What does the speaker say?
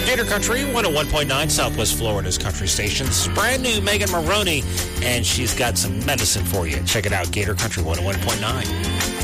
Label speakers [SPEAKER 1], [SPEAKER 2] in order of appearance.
[SPEAKER 1] Gator Country 101.9, Southwest Florida's country station. This is brand new Megan Maroney, and she's got some medicine for you. Check it out, Gator Country 101.9.